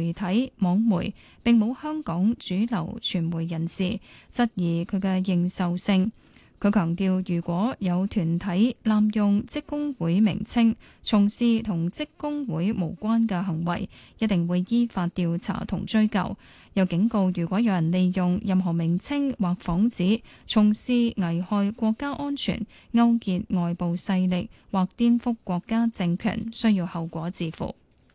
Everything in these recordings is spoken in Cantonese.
媒體網媒，並冇香港主流傳媒人士，質疑佢嘅認受性。佢強調，如果有團體濫用職工會名稱，從事同職工會無關嘅行為，一定會依法調查同追究。又警告，如果有人利用任何名稱或幌子從事危害國家安全、勾結外部勢力或顛覆國家政權，需要後果自負。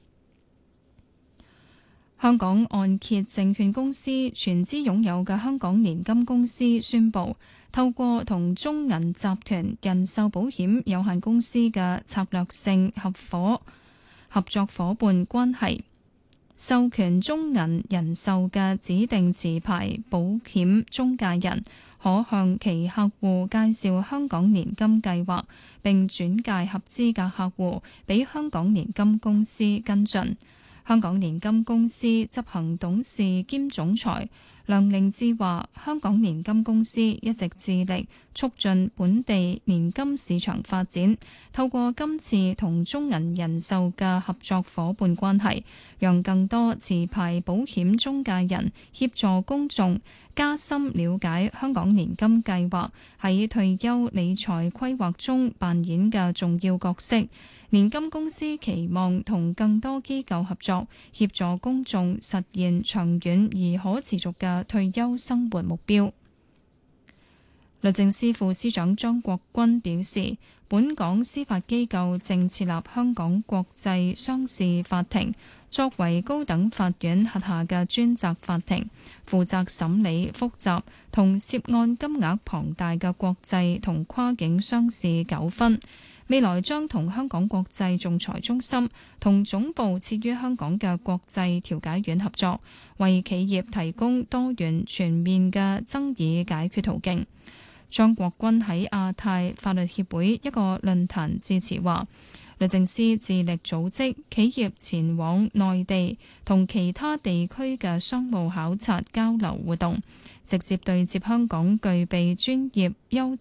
香港按揭證券公司全資擁有嘅香港年金公司宣布，透過同中銀集團人壽保險有限公司嘅策略性合作夥伴關係，授權中銀人壽嘅指定持牌保險中介人，可向其客戶介紹香港年金計劃，並轉介合資格客戶俾香港年金公司跟進。香港年金公司執行董事兼總裁梁凌志話：香港年金公司一直致力促進本地年金市場發展，透過今次同中銀人壽嘅合作夥伴關係，讓更多持牌保險中介人協助公眾加深了解香港年金計劃喺退休理財規劃中扮演嘅重要角色。年金公司期望同更多機構合作，協助公眾實現長遠而可持續嘅退休生活目標。律政司副司長張國鈞表示，本港司法機構正設立香港國際商事法庭，作為高等法院轄下嘅專責法庭，負責審理複雜同涉案金額龐大嘅國際同跨境商事糾紛。未來將同香港國際仲裁中心同總部設於香港嘅國際調解院合作，為企業提供多元全面嘅爭議解決途徑。張國鈞喺亞太法律協會一個論壇致辭話，律政司致力組織企業前往內地同其他地區嘅商務考察交流活動，直接對接香港具備專業優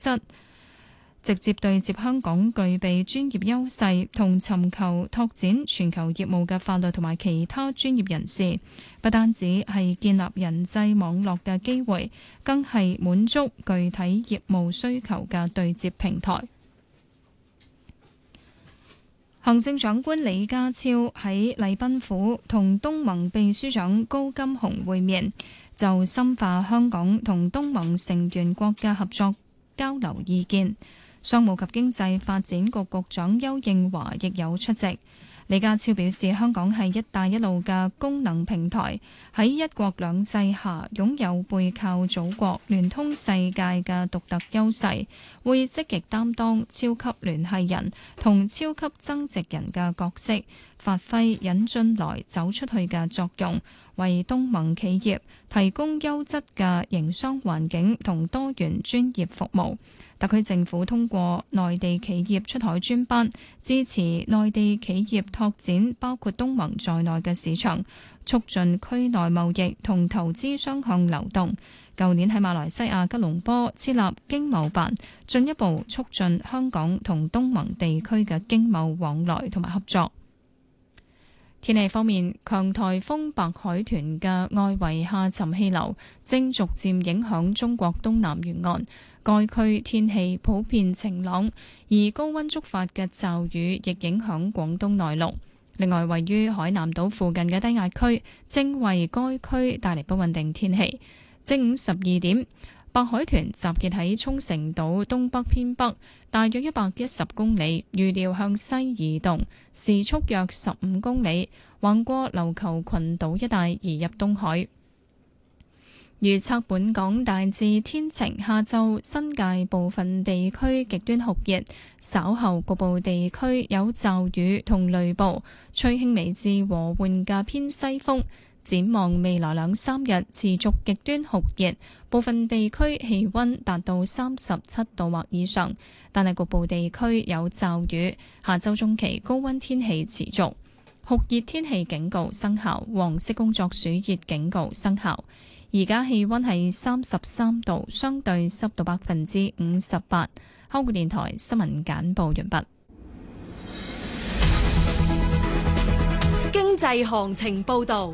勢同尋求拓展全球業務嘅法律同埋其他專業人士，不單止係建立人際網絡嘅機會，更係滿足具體業務需求嘅對接平台。行政長官李家超喺禮賓府同東盟秘書長高金洪會面，就深化香港同東盟成員國嘅合作交流意見。商務及經濟發展局局長邱應華亦有出席。李家超表示，香港係一帶一路嘅功能平台，喺一國兩制下擁有背靠祖國、聯通世界嘅獨特優勢，會積極擔當超級聯繫人同超級增值人嘅角色，發揮引進來走出去嘅作用，為東盟企業提供優質嘅營商環境同多元專業服務。特區政府通過內地企業出海專班，支持內地企業拓展包括東盟在內嘅市場，促進區內貿易同投資雙向流動。舊年喺馬來西亞吉隆坡設立經貿辦，進一步促進香港同東盟地區嘅經貿往來同埋合作。天氣方面，強颱風白海豚嘅外圍下沉氣流正逐漸影響中國東南沿岸，該區天氣普遍晴朗，而高溫觸發嘅驟雨亦影響廣東內陸。另外，位於海南島附近嘅低壓區正為該區帶嚟不穩定天氣。正午12點，白海豚集結喺沖繩島東北偏北，大約110公里，預料向西移動，時速約15公里，橫過琉球群島一帶移入東海。預測本港大致天晴，下晝新界部分地區極端酷熱，稍後局部地區有驟雨同雷暴，吹輕微至和緩嘅偏西風。展望未來2-3日持續極端酷熱，部分地區氣溫達到37度或以上，但係局部地區有驟雨。下周中期高溫天氣持續，酷熱天氣警告生效，黃色工作暑熱警告生效。而家氣溫係33度，相對濕度58%。香港電台新聞簡報完畢。 經濟行情報道。